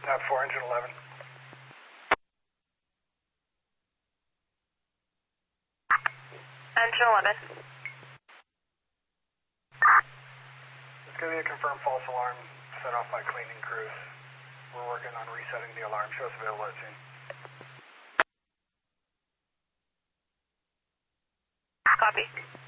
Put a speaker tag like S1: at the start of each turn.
S1: Not 4, engine 11.
S2: Engine 11.
S1: It's going to be a confirmed false alarm set off by cleaning crews. We're working on resetting the alarm. Show us available at scene.
S2: Copy.